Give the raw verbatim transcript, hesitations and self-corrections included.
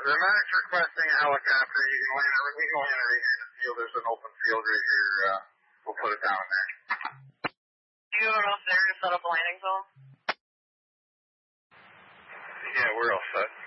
the medic's requesting a helicopter. You can land it. We can land it right here in the field. There's an open field right here. Uh, we'll put it down there. Do you have enough there to set up a landing zone? Yeah, we're all set.